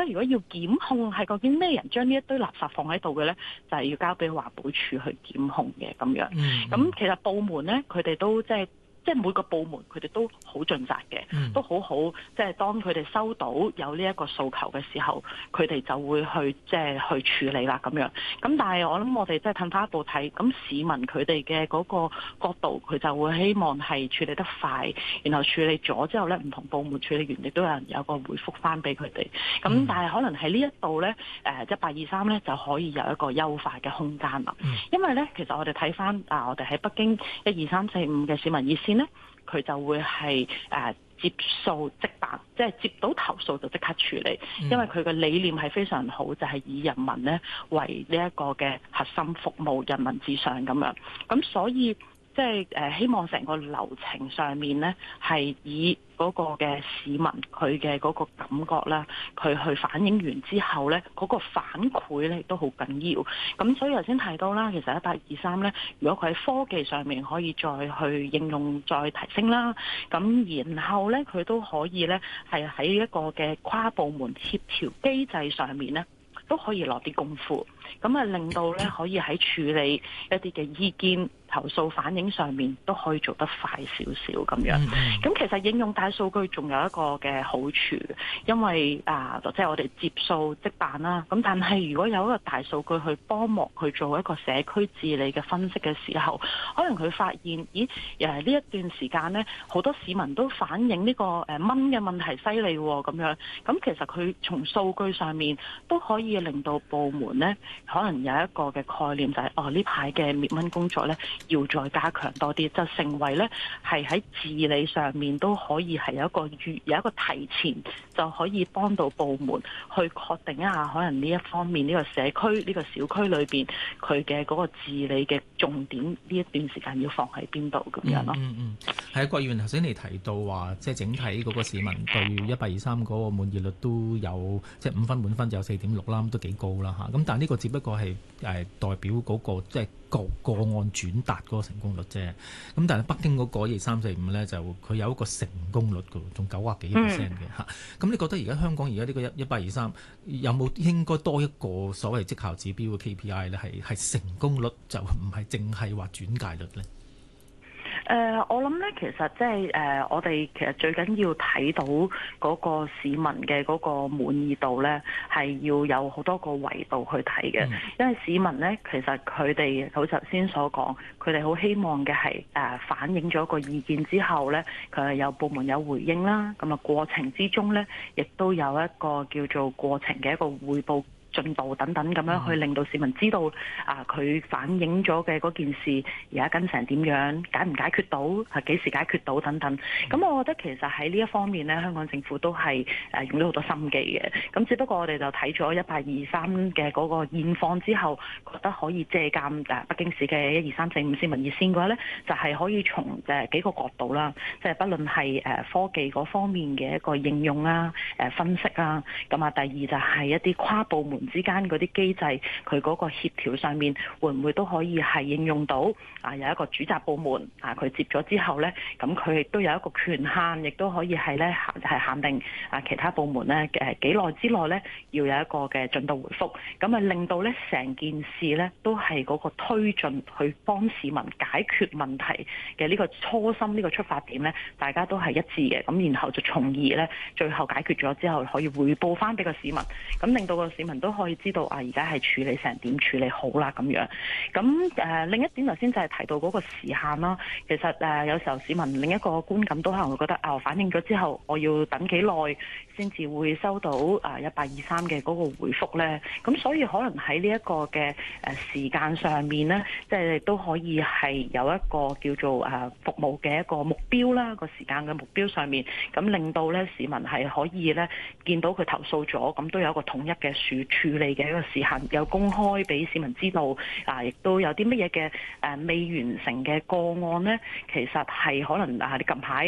如果要檢控係究竟咩人將呢一堆垃圾放喺度嘅咧，就係要交俾環保署去檢控嘅咁樣。咁其實部門咧，佢哋都即係每個部門佢哋都好盡責嘅，都好，即係當佢哋收到有呢一個訴求嘅時候，佢哋就會去處理啦咁樣。咁但係我諗我哋即係褪翻一步睇，咁市民佢哋嘅嗰個角度，佢就會希望係處理得快，然後處理咗之後咧，唔同部門處理完，亦都有人有個回覆翻俾佢哋。咁但係可能喺呢一度咧，1823咧就可以有一個優化嘅空間啦。因為咧，其實我哋睇翻我哋喺北京12345嘅市民熱線咧，佢就會係接訴即辦，即係接到投訴就即刻處理，因為佢嘅理念係非常好，就係以人民咧為呢一個嘅核心服務，人民至上咁樣。咁所以即係希望成個流程上面咧係以嗰個嘅市民佢嘅嗰個感覺啦，佢去反映完之後咧，嗰個反饋咧亦都好緊要。咁所以頭先提到啦，其實1823咧，如果佢喺科技上面可以再去應用、再提升啦，咁然後咧佢都可以咧係喺一個嘅跨部門協調機制上面咧，都可以落啲功夫，咁令到咧可以喺處理一啲嘅意見、投訴反映上面都可以做得快少少咁樣。咁其實應用大數據仲有一個嘅好處，因為即係我哋接數即辦啦。咁但係如果有一個大數據去幫忙去做一個社區治理嘅分析嘅時候，可能佢發現，呢一段時間咧，好多市民都反映呢個蚊嘅問題犀利喎咁樣。咁其實佢從數據上面都可以令到部門咧，可能有一個嘅概念就係呢排嘅滅蚊工作咧，要再加強多啲，就成為咧係喺治理上面都可以係有一個提前，就可以幫到部門去確定一下，可能呢一方面呢個社區呢個小區裏邊佢嘅嗰個治理嘅重點呢一段時間要放喺邊度咁樣咯。 係啊，郭議員頭先你提到話，即係整體嗰個市民對1823嗰個滿意率都有，即係5分滿分就有4.6啦，都幾高啦嚇。咁但係呢個只不過係代表嗰個即係個案轉達嗰個成功率啫。咁但係北京嗰個12345咧，就佢有一個成功率㗎，仲90幾%嘅嚇。咁你覺得而家香港而家呢個1823有冇應該多一個所謂績效指標嘅 KPI 咧？係成功率就唔係淨係話轉介率咧？ 我諗咧，其實即係我哋其實最緊要睇到嗰個市民嘅嗰個滿意度咧，係要有好多個維度去睇嘅。因為市民咧，其實佢哋好似頭先所講，佢哋好希望嘅係反映咗個意見之後咧，佢係有部門有回應啦。咁啊過程之中咧，亦都有一個叫做過程嘅一個匯報進度等等咁樣去令到市民知道佢反映咗嘅嗰件事而家跟成點樣，解唔解決到，係幾時解決到等等。咁我覺得其實喺呢一方面咧，香港政府都係用咗好多心機嘅。咁只不過我哋就睇咗1823嘅嗰個現況之後，覺得可以借鑑北京市嘅12345市民熱線嘅話咧，就係可以從幾個角度啦，即係不論係科技嗰方面嘅一個應用啊、分析啊，咁啊第二就係一啲跨部門之間嗰啲機制，佢嗰個協調上面會唔會都可以係應用到有一個主責部門佢接咗之後咧，咁佢亦都有一個權限，亦都可以係咧係限定其他部門咧幾耐之內咧要有一個嘅進度回覆，咁啊令到咧成件事咧都係嗰個推進去幫市民解決問題嘅呢個初心，呢個出發點咧，大家都係一致嘅，咁然後就從而咧最後解決咗之後可以匯報翻俾個市民，咁令到個市民都可以知道而家係處理成點處理好啦咁樣。咁另一點頭先就係提到嗰個時限啦。其實有時候市民另一個觀感都可能會覺得反映咗之後我要等幾耐先至會收到1823嘅嗰個回覆咧。咁所以可能喺呢一個嘅時間上面咧，即係都可以係有一個叫做服務嘅一個目標啦，個時間嘅目標上面，咁令到咧市民係可以咧見到佢投訴咗，咁都有一個統一嘅處理嘅一個時限，有公開俾市民知道，亦都有啲乜嘢嘅未完成嘅個案咧，其實係可能你近排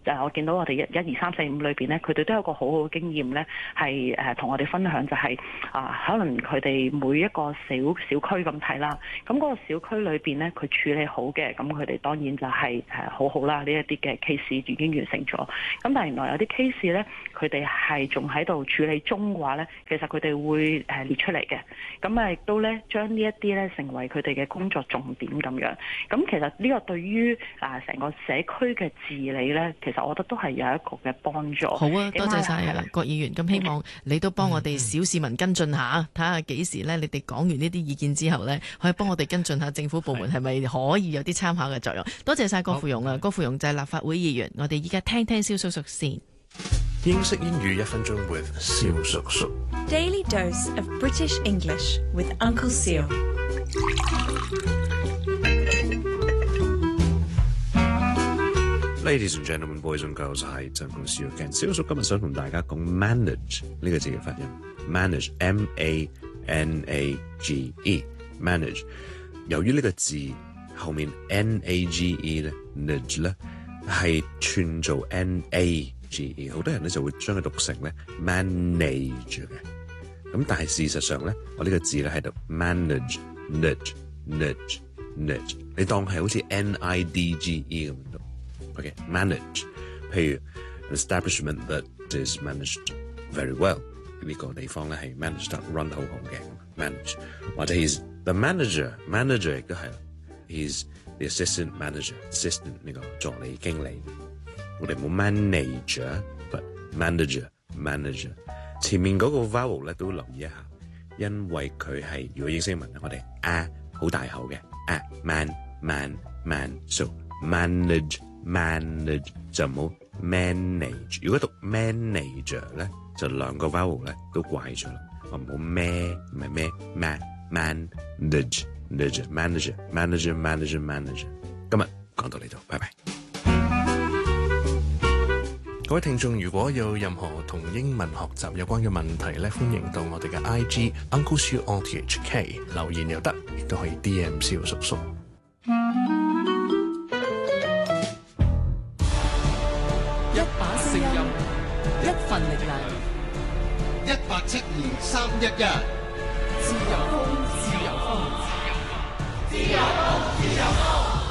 我見到我哋1、2、3、4、5裏邊咧，佢哋都有個好好嘅經驗咧，係同我哋分享就係可能佢哋每一個小區咁睇啦，咁嗰個小區裏邊咧，佢處理好嘅，咁佢哋當然就係好好啦。呢一啲嘅 case 已經完成咗，咁但係原來有啲 case 咧，佢哋係仲喺度處理中嘅話咧，其實佢哋會列出嚟嘅，咁亦都咧將呢一啲咧成為佢哋嘅工作重點咁樣。咁其實呢個對於成個社區嘅治理咧，其實我覺得都係有一個嘅幫助。 好啊，多謝晒郭議員。咁希望你都幫我哋小市民跟進下，睇下幾時咧，你哋講完呢啲意見之後咧，可以幫我哋跟進下政府部門係咪可以有啲參考嘅作用。多謝晒郭富庸啊，郭富庸就係立法會議員。我哋依家聽聽蕭叔叔先。 英式英語1分鐘 with 蕭叔叔。 Daily dose of British English with Uncle Seal。 Ladies and gentlemen, boys and girls， 係真公司嘅蕭叔今日想同大家講 manage 呢個字嘅發音 ，manage M-A-N-A-G-E，manage。由於呢個字後面 N-A-G-E 咧 nage 咧係串做 N-A-G-E， 好多人咧就會將佢讀成咧 manage 嘅。咁但係事實上咧，我呢個字咧喺度 manage nudge nudge nudge， 你當係好似 N-I-D-G-E 咁讀。Okay, manage， 譬如 an establishment that is managed very well， 呢個地方咧係 managed 得 run 得好好嘅 manage， 或者 he's the manager 亦都係 he's the assistant manager，assistant 呢個助理經理，我哋冇 manager，but manager， 前面嗰個 vowel 咧都留意一下，因為佢係如果英式文咧，我哋好大口嘅man，so manage 就唔好 manage， 如果讀 manager 咧，就兩個 vowel 咧都怪咗啦。我唔好咩唔係咩 manage manager。今日講到呢度，拜拜。各位聽眾，如果有任何同英文學習有關嘅問題咧，歡迎到我哋嘅 IG Uncle Siu RTHK 留言又得，亦都可以 DM 蕭叔叔。 聲音，一份力量，1872311，自由風，自由風，自由風，自由風，自由風。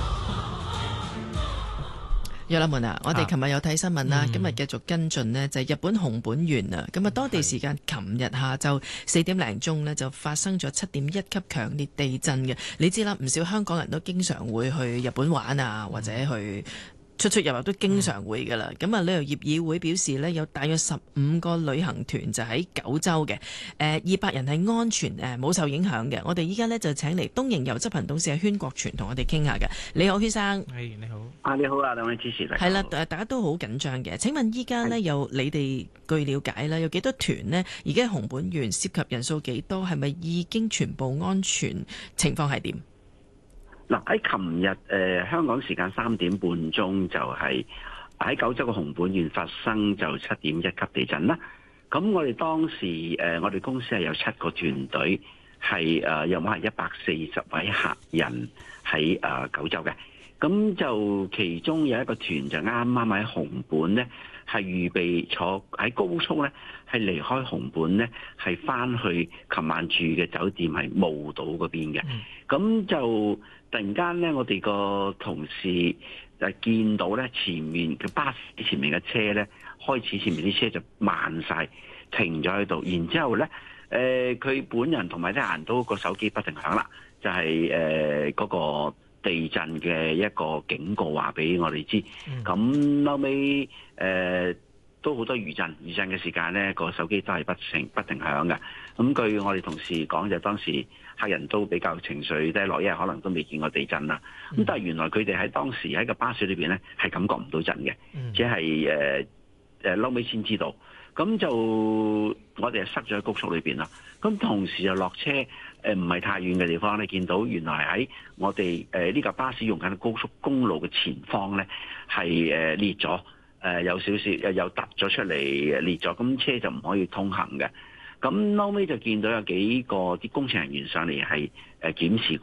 約啦們啊，我哋琴日有睇新聞啦，今日繼續跟進呢，就係日本熊本縣啊，咁啊當地時間琴日下晝4點零鐘呢，就發生咗7.1級強烈地震嘅。你知啦，唔少香港人都經常會去日本玩啊，或者去出入入都經常會㗎啦，咁啊旅遊業議會表示呢，有大約15個旅行團就喺九州嘅，200人係安全冇受影響嘅。我哋依家呢，就請嚟東瀛遊執行董事禤國全同我哋傾下嘅。你好，禤生。 係你好。 你好啊，兩位主持人。 係啦，大家都好緊張嘅。請問依家呢，有你哋據了解啦，有幾多團呢？而家熊本縣涉及人數幾多？係咪已經全部安全？情況係點？ 嗱，喺琴日香港時間3點半鐘就係喺九州嘅熊本縣發生就7.1級地震啦。咁我哋當時我哋公司係有7個團隊，係有冇係140位客人喺九州嘅。咁就其中有一個團就啱啱喺熊本呢，係預備坐喺高速呢，係離開熊本呢，係翻去琴晚住嘅酒店係霧島嗰邊嘅。咁就突然間咧，我哋個同事就見到咧前面嘅巴士前面嘅車咧，開始前面啲車就慢晒，停咗喺度。然之後咧，佢本人同埋啲人都個手機不停響啦，就係嗰個地震嘅一個警告話俾我哋知。咁後尾都好多餘震嘅時間咧，個手機都係不停響嘅。咁據我哋同事講，就當時客人都比較情緒低落，因為可能都未見過地震啦。咁但係原來佢哋喺當時喺個巴士裏邊咧係感覺唔到震嘅，只係後尾先知道。咁就我哋係塞咗喺高速裏邊啦。咁同時就落車唔係太遠嘅地方咧，見到原來喺我哋呢架巴士用緊高速公路嘅前方咧係裂咗。有少少又突咗出嚟裂咗，咁車就唔可以通行嘅。咁後尾就見到有幾個啲工程人員上嚟係檢視過，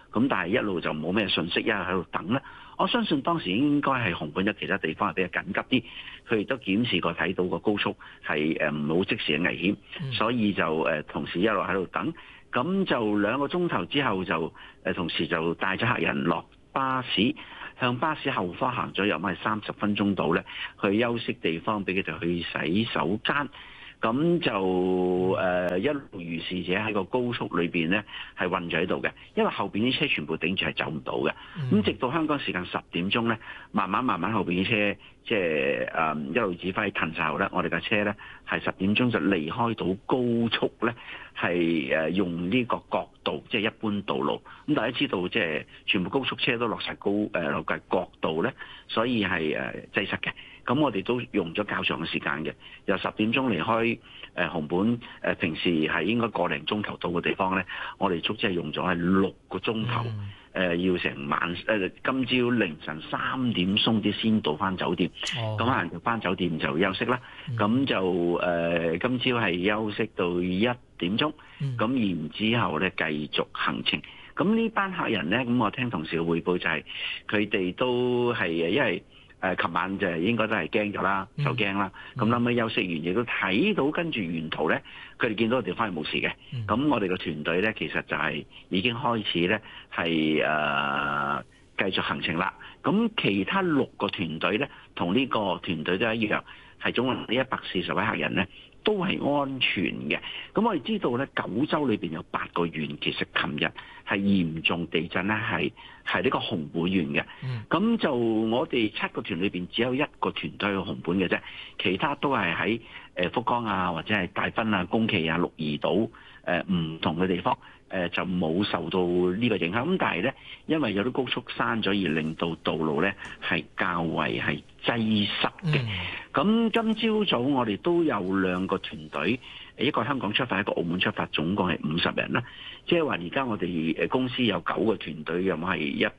咁但係一路就冇咩信息，一路喺度等咧。我相信當時應該係紅本有其他地方係比較緊急啲，佢亦都檢視過睇到個高速係唔好即時嘅危險，所以就同時一路喺度等。咁就2個鐘頭之後就同時就帶咗客人落巴士，向巴士後方行咗約30分鐘到咧，去休息地方俾佢哋去洗手間。咁就一路如是者喺個高速裏邊咧係困咗喺度嘅，因為後邊啲車全部頂住係走唔到嘅。咁直到香港時間10點鐘咧，慢慢後邊啲車即係一路指揮褪晒後咧，我哋架車咧係10點鐘就離開到高速咧，係用呢個角度，即係一般道路。咁大家知道即係全部高速車都落晒落界角度咧，所以係擠塞嘅。咁我哋都用咗較長嘅時間嘅，由10點鐘離開紅本平時係應該個零鐘頭到嘅地方咧，我哋足跡係用咗係6個鐘頭，要成晚今朝凌晨3點鬆啲先到翻酒店，咁可能就翻酒店就休息啦。咁就今朝係休息到1點鐘，咁然之後咧繼續行程。咁呢班客人咧，咁我聽同事嘅匯報就係佢哋都係因為琴晚就應該都係驚咗啦，受驚啦。咁後尾休息完，亦都睇到跟住沿途咧，佢哋見到個地方係冇事嘅。咁我哋個團隊咧，其實就係已經開始咧係繼續行程啦。咁其他6個團隊咧，同呢個團隊都一樣，係總共呢140位客人咧，都係安全嘅。咁我哋知道咧，9州裏邊有8個縣，其實琴日係嚴重地震咧，係呢個紅本縣嘅。咁就我哋7個團裏邊只有1個團隊係紅本嘅啫，其他都係喺福岡啊，或者係大分啊、宮崎啊、鹿兒島唔同嘅地方。就冇受到呢個影響，咁但係咧，因為有啲高速閂咗，而令到道路咧係較為係擠塞嘅。咁今朝早我哋都有2個團隊，一個香港出發，一個澳門出發，總共係50人啦。即係話而家我哋公司有9個團隊，咁係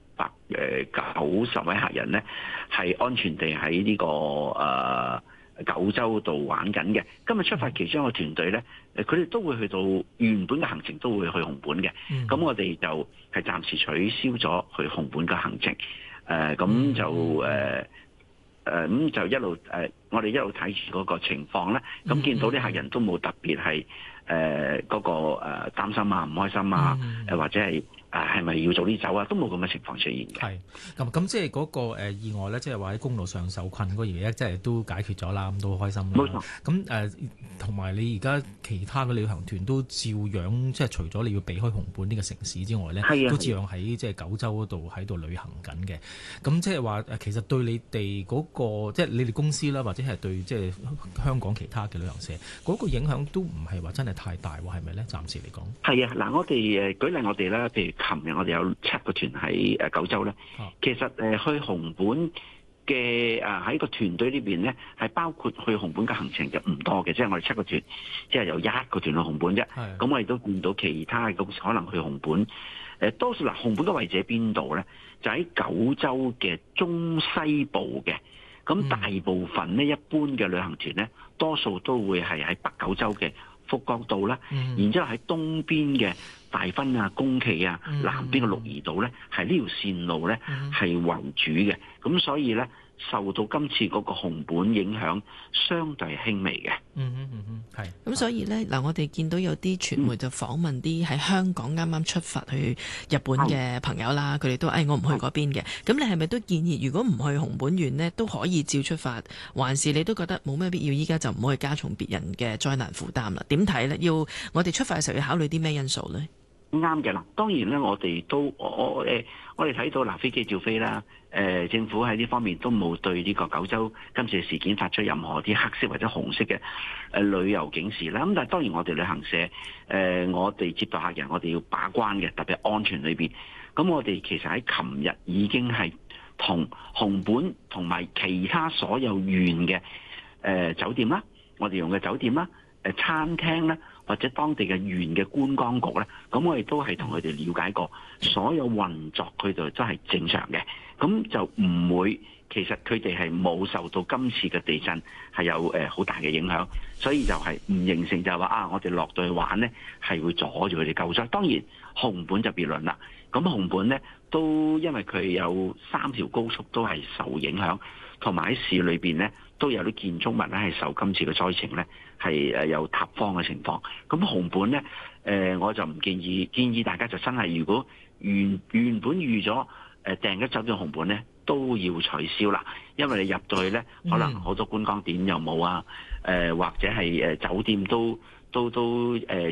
190位客人咧，係安全地喺呢個9州度玩緊嘅。今日出發其中一個團隊咧，佢哋都會去到原本嘅行程，都會去紅本嘅。咁我哋就係暫時取消咗去紅本嘅行程。咁就一路我哋一路睇住嗰個情況咧。咁見到啲客人都冇特別係嗰個擔心啊、唔開心啊，或者係咪要早啲走啊？都冇咁嘅情況出現嘅。 係咁即係嗰個意外咧，即係話喺公路上受困嗰樣嘢，即係都解決咗啦，咁都好開心啦。 冇錯。 咁同埋你而家其他嘅旅行團都照樣，即係除咗你要避開紅本呢個城市之外咧，都照樣喺即係9州嗰度喺度旅行緊嘅。咁即係話其實對你哋嗰個即係你哋公司啦，或者係對即係香港其他嘅旅行社嗰個影響都唔係話真係太大喎，係咪咧？暫時嚟講。係啊， 嗱，我哋舉例我哋啦，譬如琴日我哋有7個團喺9州咧，其實去紅本嘅喺個團隊呢邊咧，係包括去紅本嘅行程就唔多嘅，即係我哋7個團，即係有1個團去紅本啫。咁我哋都見到其他嘅公司可能去紅本，多數紅本嘅位置喺邊度咧？就喺9州嘅中西部嘅。咁大部分呢，一般嘅旅行團咧，多數都會係喺北9州嘅福岡島啦，然之後喺東邊嘅大分啊、宮崎啊，南邊嘅鹿兒島咧，係呢條線路咧係為主嘅。咁所以咧，受到今次嗰個紅本影響，相對輕微嘅。 係。咁所以咧，嗱，我哋見到有啲傳媒就訪問啲喺香港啱啱出發去日本嘅朋友啦，佢哋都我唔去嗰邊嘅。咁你係咪都建議，如果唔去紅本縣呢，都可以照出發？還是你都覺得冇咩必要？依家就唔好去加重別人嘅災難負擔啦？點睇咧？要我哋出發嘅時候要考慮啲咩因素咧？ 啱嘅啦，當然咧，我哋都我哋睇到飛機照飛啦，政府喺呢方面都冇對呢個9州今次嘅事件發出任何啲黑色或者紅色嘅旅遊警示啦。咁但係當然我哋旅行社我哋接待客人，我哋要把關嘅，特別係安全裏邊。咁我哋其實喺琴日已經係同紅本同埋其他所有縣嘅酒店啦，我哋用嘅酒店啦。 餐廳咧，或者當地嘅縣嘅觀光局咧，咁我哋都係同佢哋了解過，所有運作佢哋都係正常嘅，咁就唔會。其實佢哋係冇受到今次嘅地震係有好大嘅影響，所以就係唔形成就係話我哋落到去玩呢係會阻住佢哋救災。當然紅本就別論啦。咁紅本呢都因為佢有3條高速都係受影響，同埋喺市裏邊呢都有啲建築物咧係受今次嘅災情呢係有塌方嘅情況。咁紅本呢，我就唔建議大家就真係如果原本預咗訂咗酒店紅本呢，都要取消啦，因為你入到去呢，可能好多觀光點又冇啊，或者係酒店都